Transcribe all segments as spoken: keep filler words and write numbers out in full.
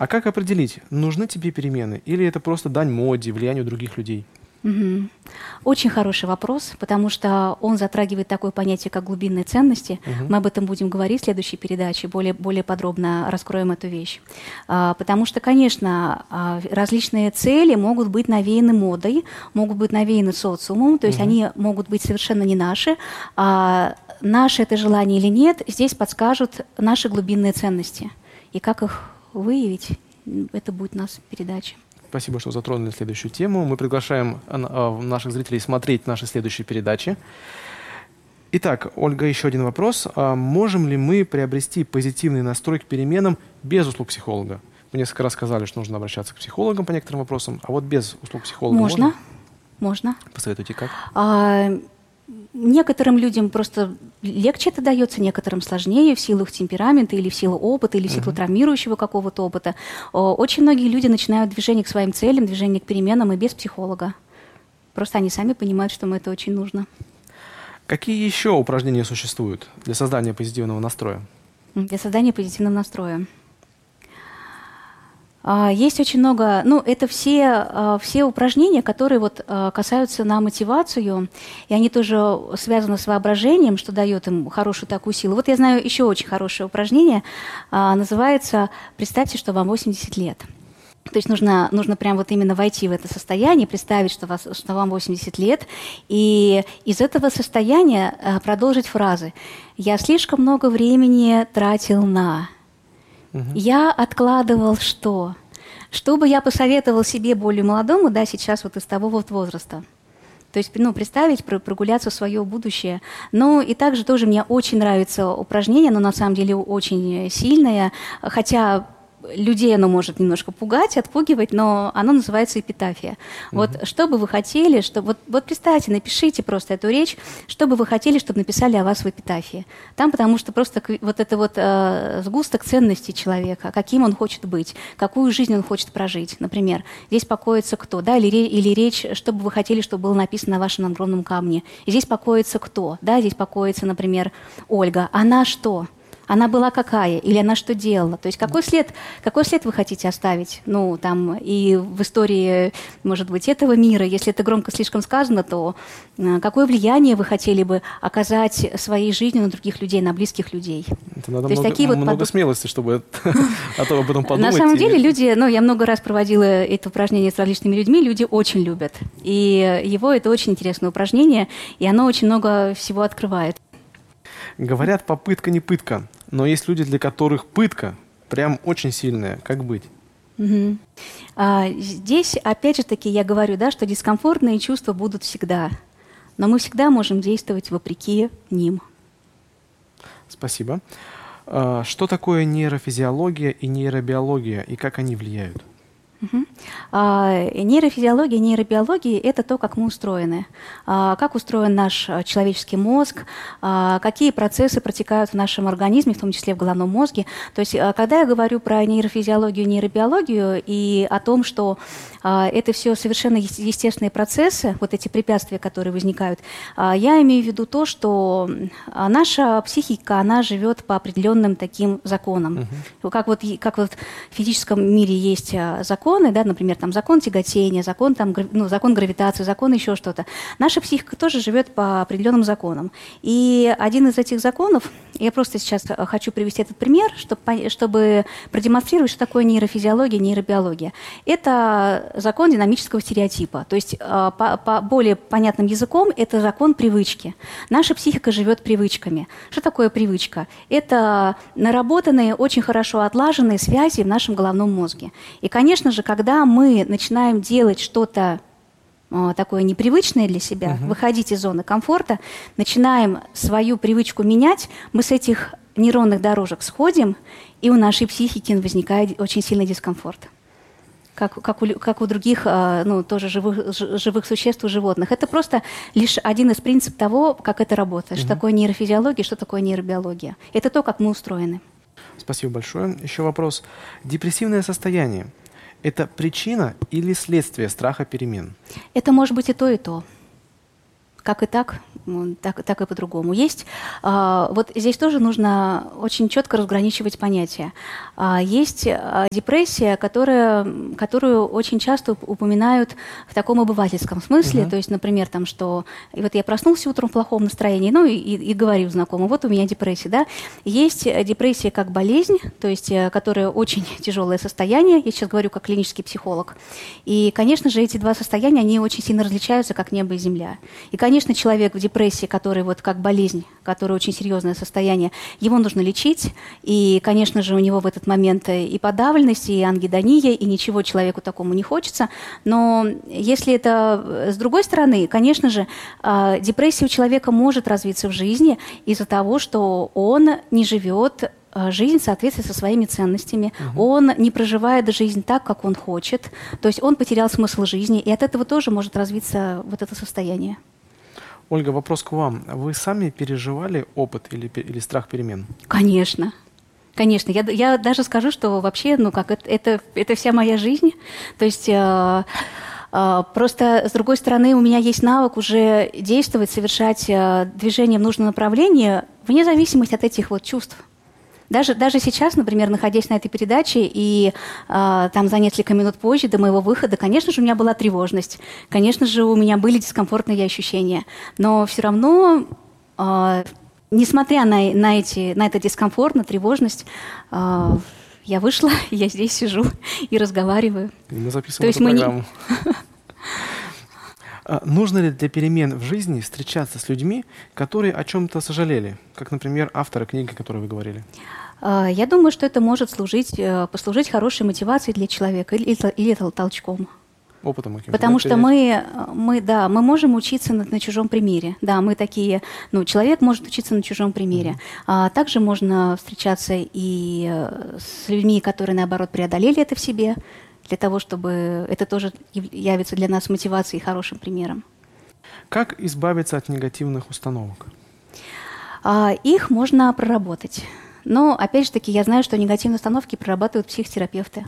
А как определить, нужны тебе перемены или это просто дань моде, влиянию других людей? Угу. Очень хороший вопрос, потому что он затрагивает такое понятие, как глубинные ценности. Угу. Мы об этом будем говорить в следующей передаче, более, более подробно раскроем эту вещь. А, потому что, конечно, различные цели могут быть навеяны модой, могут быть навеяны социумом, то есть угу. они могут быть совершенно не наши. А наше это желание или нет, здесь подскажут наши глубинные ценности. И как их выявить, это будет у нас передача. Спасибо, что затронули следующую тему. Мы приглашаем наших зрителей смотреть наши следующие передачи. Итак, Ольга, еще один вопрос. А можем ли мы приобрести позитивный настрой к переменам без услуг психолога? Вы несколько раз сказали, что нужно обращаться к психологам по некоторым вопросам, а вот без услуг психолога можно? Можно. Можно. Посоветуйте, как? А, некоторым людям просто легче это дается, некоторым сложнее в силу их темперамента или в силу опыта, или в силу uh-huh. травмирующего какого-то опыта. Очень многие люди начинают движение к своим целям, движение к переменам и без психолога. Просто они сами понимают, что им это очень нужно. Какие еще упражнения существуют для создания позитивного настроя? Для создания позитивного настроя. Есть очень много, ну, это все, все упражнения, которые вот касаются на мотивацию, и они тоже связаны с воображением, что дает им хорошую такую силу. Вот я знаю еще очень хорошее упражнение, называется «Представьте, что вам восемьдесят лет». То есть нужно, нужно прям вот именно войти в это состояние, представить, что, вас, что вам восемьдесят лет, и из этого состояния продолжить фразы «Я слишком много времени тратил на…» Угу. Я откладывал что? Что бы я посоветовал себе более молодому, да, сейчас вот из того вот возраста? То есть, ну, представить, прогуляться в свое будущее. Ну, и также тоже мне очень нравится упражнение, но на самом деле очень сильное, хотя людей оно может немножко пугать, отпугивать, но оно называется эпитафия. Mm-hmm. Вот что бы вы хотели, что, вот, вот представьте, напишите просто эту речь, что бы вы хотели, чтобы написали о вас в эпитафии. Там потому что просто вот это вот э, сгусток ценностей человека, каким он хочет быть, какую жизнь он хочет прожить. Например, здесь покоится кто, да, или, или речь, что бы вы хотели, чтобы было написано на вашем надгробном камне. И здесь покоится кто, да, здесь покоится, например, Ольга. Она что? Она была какая? Или она что делала? То есть какой след, какой след вы хотите оставить? Ну, там, и в истории, может быть, этого мира, если это громко слишком сказано, то какое влияние вы хотели бы оказать своей жизнью на других людей, на близких людей? Это надо много, такие много вот смелости, чтобы об этом подумать. На самом деле люди, ну, я много раз проводила это упражнение с различными людьми, люди очень любят. И его это очень интересное упражнение, и оно очень много всего открывает. Говорят, попытка не пытка, но есть люди, для которых пытка прям очень сильная. Как быть? Угу. А, здесь, опять же таки, я говорю, да, что дискомфортные чувства будут всегда, но мы всегда можем действовать вопреки ним. Спасибо. А, что такое нейрофизиология и нейробиология, и как они влияют? Угу. А, нейрофизиология, нейробиология – это то, как мы устроены, а, как устроен наш человеческий мозг, а, какие процессы протекают в нашем организме, в том числе в головном мозге. То есть, а, когда я говорю про нейрофизиологию, нейробиологию и о том, что а, это все совершенно естественные процессы, вот эти препятствия, которые возникают, а, я имею в виду то, что наша психика, она живет по определенным таким законам. Угу. Как, вот, как вот в физическом мире есть закон, да, например, там, закон тяготения, закон, там, ну, закон гравитации, закон еще что-то. Наша психика тоже живет по определенным законам. И один из этих законов, я просто сейчас хочу привести этот пример, чтобы, чтобы продемонстрировать, что такое нейрофизиология, нейробиология. Это закон динамического стереотипа. То есть по, по более понятным языком это закон привычки. Наша психика живет привычками. Что такое привычка? Это наработанные, очень хорошо отлаженные связи в нашем головном мозге. И, конечно же, когда мы начинаем делать что-то о, такое непривычное для себя, uh-huh. выходить из зоны комфорта, начинаем свою привычку менять, мы с этих нейронных дорожек сходим, и у нашей психики возникает очень сильный дискомфорт. Как, как, у, как у других ну, тоже живых, живых существ, у животных. Это просто лишь один из принципов того, как это работает. Uh-huh. Что такое нейрофизиология, что такое нейробиология. Это то, как мы устроены. Спасибо большое. Еще вопрос. Депрессивное состояние – это причина или следствие страха перемен? Это может быть и то, и то. как и так, так, так и по-другому. Есть, а, вот здесь тоже нужно очень четко разграничивать понятия. А, есть а, депрессия, которая, которую очень часто упоминают в таком обывательском смысле, uh-huh. то есть, например, там, что и вот я проснулся утром в плохом настроении, ну и, и, и говорю знакомым, вот у меня депрессия, да. Есть депрессия как болезнь, то есть, которая очень тяжелое состояние, я сейчас говорю как клинический психолог, и, конечно же, эти два состояния, они очень сильно различаются, как небо и земля. И, конечно, человек в депрессии, который вот как болезнь, который очень серьезное состояние, его нужно лечить, и, конечно же, у него в этот момент и подавленность, и ангидония, и ничего человеку такому не хочется, но если это с другой стороны, конечно же, депрессия у человека может развиться в жизни из-за того, что он не живет жизнь в соответствии со своими ценностями, угу. он не проживает жизнь так, как он хочет, то есть он потерял смысл жизни, и от этого тоже может развиться вот это состояние. Ольга, вопрос к вам. Вы сами переживали опыт или, или страх перемен? Конечно. Конечно. Я, я даже скажу, что вообще, ну как, это, это, это вся моя жизнь. То есть э, э, просто, с другой стороны, у меня есть навык уже действовать, совершать э, движение в нужном направлении вне зависимости от этих вот чувств. Даже, даже сейчас, например, находясь на этой передаче и э, там за несколько минут позже до моего выхода, конечно же, у меня была тревожность, конечно же, у меня были дискомфортные ощущения, но все равно, э, несмотря на, на, эти, на этот дискомфорт, на тревожность, э, я вышла, я здесь сижу и разговариваю. И мы записываем эту программу. Нужно ли для перемен в жизни встречаться с людьми, которые о чем-то сожалели, как, например, авторы книги, о которой вы говорили? Я думаю, что это может служить, послужить хорошей мотивацией для человека или, или толчком. Опытом каким-то. Потому что мы, мы, да, мы можем учиться на, на чужом примере. Да, мы такие, ну, человек может учиться на чужом примере. Mm-hmm. А также можно встречаться и с людьми, которые, наоборот, преодолели это в себе, для того, чтобы это тоже явится для нас мотивацией и хорошим примером. Как избавиться от негативных установок? А, их можно проработать. Но, опять же таки, я знаю, что негативные установки прорабатывают психотерапевты.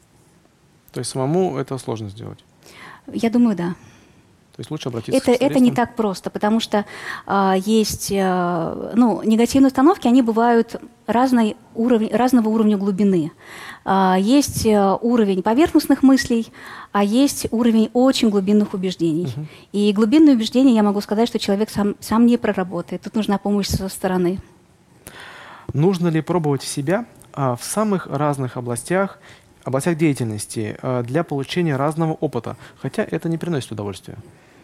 То есть самому это сложно сделать? Я думаю, да. То есть лучше обратиться это, к специалистам? Это не так просто, потому что а, есть, а, ну, негативные установки, они бывают разной уровень, разного уровня глубины. А, есть а, уровень поверхностных мыслей, а есть уровень очень глубинных убеждений. Угу. И глубинные убеждения, я могу сказать, что человек сам, сам не проработает. Тут нужна помощь со стороны. Нужно ли пробовать себя а, в самых разных областях, областях деятельности а, для получения разного опыта, хотя это не приносит удовольствия?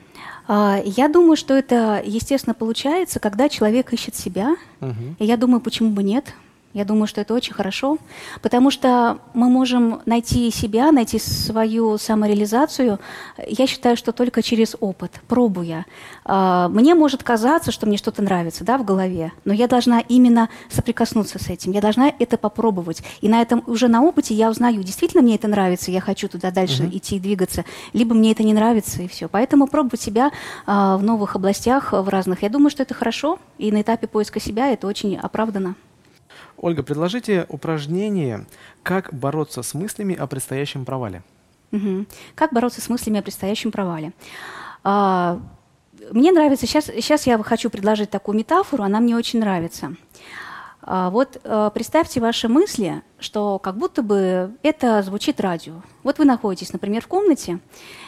А, я думаю, что это, естественно, получается, когда человек ищет себя. Угу. И я думаю, почему бы нет? Я думаю, что это очень хорошо, потому что мы можем найти себя, найти свою самореализацию, я считаю, что только через опыт, пробуя. Мне может казаться, что мне что-то нравится, да, в голове, но я должна именно соприкоснуться с этим, я должна это попробовать. И на этом, уже на опыте я узнаю, действительно мне это нравится, я хочу туда дальше uh-huh. идти, двигаться, либо мне это не нравится, и все. Поэтому пробовать себя в новых областях, в разных, я думаю, что это хорошо, и на этапе поиска себя это очень оправдано. Ольга, предложите упражнение «Как бороться с мыслями о предстоящем провале». Угу. Как бороться с мыслями о предстоящем провале? А, мне нравится, сейчас, сейчас я хочу предложить такую метафору, она мне очень нравится. А, вот а, представьте ваши мысли, что как будто бы это звучит радио. Вот вы находитесь, например, в комнате,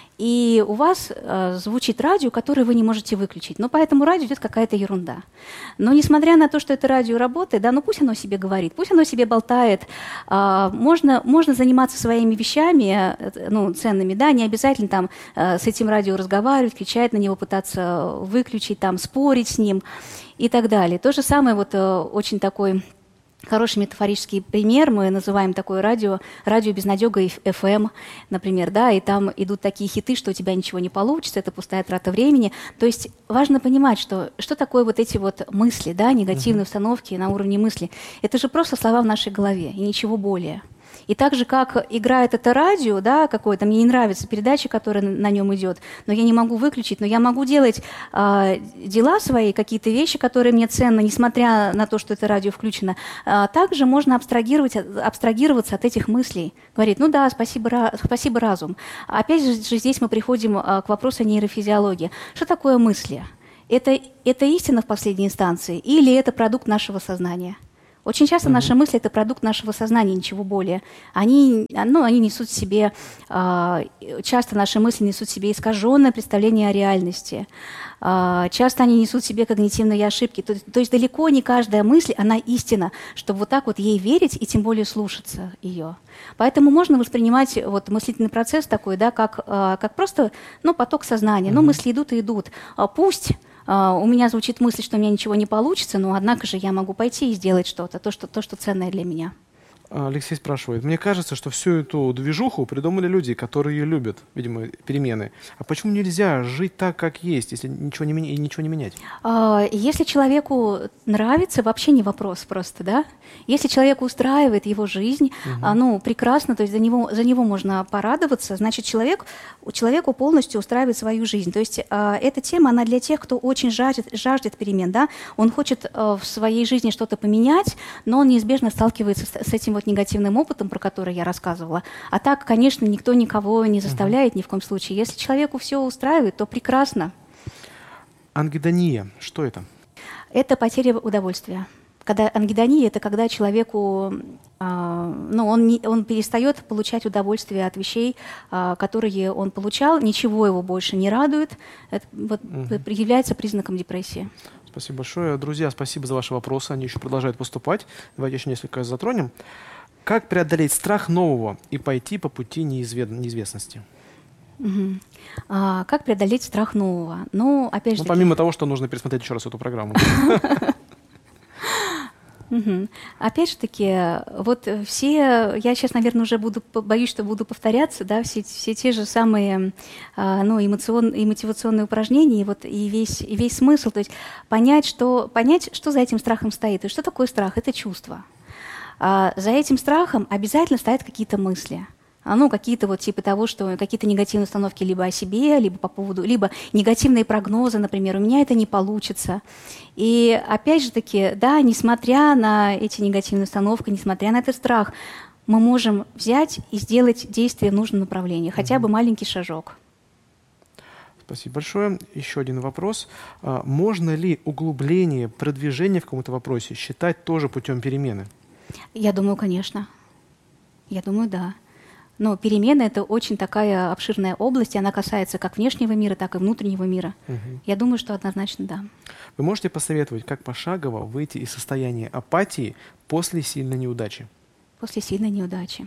и у вас э, звучит радио, которое вы не можете выключить. Но по этому радио идет какая-то ерунда. Но несмотря на то, что это радио работает, да, ну пусть оно себе говорит, пусть оно себе болтает. Э, можно, можно заниматься своими вещами, э, ну, ценными, да, не обязательно там э, с этим радио разговаривать, кричать на него, пытаться выключить, там, спорить с ним и так далее. То же самое, вот э, очень такой... Хороший метафорический пример, мы называем такое радио, радио безнадега эф эм, например, да, и там идут такие хиты, что у тебя ничего не получится, это пустая трата времени. То есть важно понимать, что, что такое вот эти вот мысли, да, негативные uh-huh. установки на уровне мысли. Это же просто слова в нашей голове и ничего более. И так же, как играет это радио, да, какое-то, мне не нравится передача, которая на нем идет, но я не могу выключить, но я могу делать э, дела свои, какие-то вещи, которые мне ценны, несмотря на то, что это радио включено. А также можно абстрагировать, абстрагироваться от этих мыслей. Говорит, ну да, спасибо, спасибо разум. Опять же, здесь мы приходим к вопросу нейрофизиологии. Что такое мысли? это, это истина в последней инстанции или это продукт нашего сознания? Очень часто mm-hmm. наши мысли — это продукт нашего сознания, ничего более. Они, ну, они несут в себе, э, часто наши мысли несут в себе искаженное представление о реальности. Э, часто они несут в себе когнитивные ошибки. То, то есть далеко не каждая мысль, она истина, чтобы вот так вот ей верить и тем более слушаться ее. Поэтому можно воспринимать вот мыслительный процесс такой, да, как, э, как просто, ну, поток сознания. Mm-hmm. Ну, мысли идут и идут. А пусть... Uh, у меня звучит мысль, что у меня ничего не получится, но однако же я могу пойти и сделать что-то, то, что, то, что ценное для меня. Алексей спрашивает, мне кажется, что всю эту движуху придумали люди, которые любят, видимо, перемены. А почему нельзя жить так, как есть, если ничего не, меня... ничего не менять? Uh, если человеку нравится, вообще не вопрос просто, да? Если человеку устраивает его жизнь, угу. uh, ну, прекрасно, то есть за него, за него можно порадоваться, значит, человек, человеку полностью устраивает свою жизнь. То есть uh, эта тема, она для тех, кто очень жаждет, жаждет перемен, да? Он хочет uh, в своей жизни что-то поменять, но он неизбежно сталкивается с, с этим вот негативным опытом, про который я рассказывала. А так, конечно, никто никого не заставляет ни в коем случае. Если человеку все устраивает, то прекрасно. Ангидония, что это? Это потеря удовольствия. Когда ангидония — это когда человеку, э, ну, он, не, он перестает получать удовольствие от вещей, э, которые он получал, ничего его больше не радует. Это вот, угу. является признаком депрессии. Спасибо большое. Друзья, спасибо за ваши вопросы. Они еще продолжают поступать. Давайте еще несколько затронем. Как преодолеть страх нового и пойти по пути неизвед... неизвестности? Угу. А, как преодолеть страх нового? Ну, опять же, ну, помимо того, что нужно пересмотреть еще раз эту программу. Угу. Опять же таки, вот все, я сейчас, наверное, уже буду, боюсь, что буду повторяться, да, все, все те же самые, ну, эмоционные, мотивационные упражнения, и вот и весь, и весь смысл, то есть понять, что, понять, что за этим страхом стоит, и что такое страх, это чувство. А за этим страхом обязательно стоят какие-то мысли. Ну, какие-то вот типа того, что какие-то негативные установки либо о себе, либо по поводу, либо негативные прогнозы, например, у меня это не получится. И опять же таки, да, несмотря на эти негативные установки, несмотря на этот страх, мы можем взять и сделать действие в нужном направлении, хотя бы маленький шажок. Спасибо большое. Еще один вопрос. А можно ли углубление, продвижение в каком-то вопросе считать тоже путем перемены? Я думаю, конечно. Я думаю, да. Но перемены — это очень такая обширная область, и она касается как внешнего мира, так и внутреннего мира. Угу. Я думаю, что однозначно да. Вы можете посоветовать, как пошагово выйти из состояния апатии после сильной неудачи? После сильной неудачи.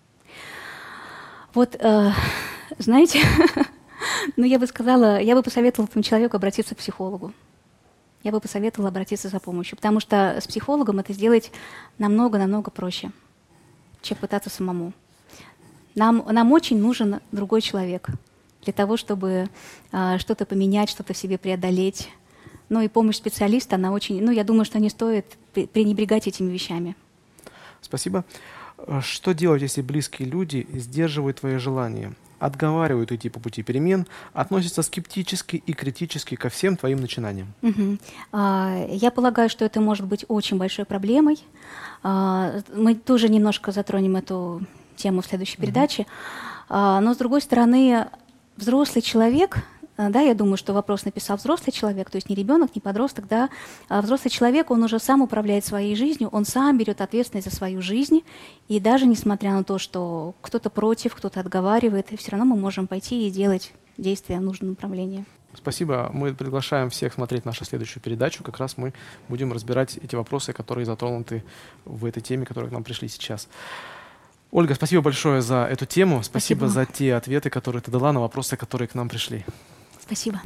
Вот, э, знаете, ну я бы сказала, я бы посоветовала этому человеку обратиться к психологу. Я бы посоветовала обратиться за помощью, потому что с психологом это сделать намного-намного проще, чем пытаться самому. Нам, нам очень нужен другой человек для того, чтобы э, что-то поменять, что-то в себе преодолеть. Ну и помощь специалиста, она очень... Ну, я думаю, что не стоит пренебрегать этими вещами. Спасибо. Что делать, если близкие люди сдерживают твои желания, отговаривают идти по пути перемен, относятся скептически и критически ко всем твоим начинаниям? Угу. А, я полагаю, что это может быть очень большой проблемой. А, мы тоже немножко затронем эту тему в следующей mm-hmm. передаче. А, но, с другой стороны, взрослый человек, да, я думаю, что вопрос написал взрослый человек, то есть не ребенок, не подросток, да, а взрослый человек, он уже сам управляет своей жизнью, он сам берет ответственность за свою жизнь, и даже несмотря на то, что кто-то против, кто-то отговаривает, все равно мы можем пойти и делать действия в нужном направлении. Спасибо. Мы приглашаем всех смотреть нашу следующую передачу. Как раз мы будем разбирать эти вопросы, которые затронуты в этой теме, которые к нам пришли сейчас. Ольга, спасибо большое за эту тему. Спасибо, спасибо за те ответы, которые ты дала на вопросы, которые к нам пришли. Спасибо.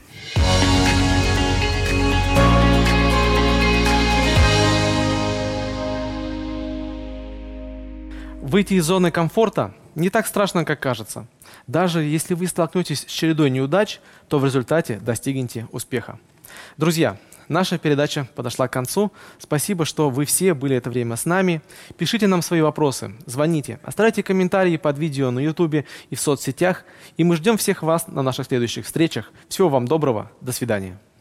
Выйти из зоны комфорта не так страшно, как кажется. Даже если вы столкнетесь с чередой неудач, то в результате достигнете успеха. Друзья, наша передача подошла к концу. Спасибо, что вы все были это время с нами. Пишите нам свои вопросы, звоните, оставляйте комментарии под видео на ютубе и в соцсетях. И мы ждем всех вас на наших следующих встречах. Всего вам доброго. До свидания.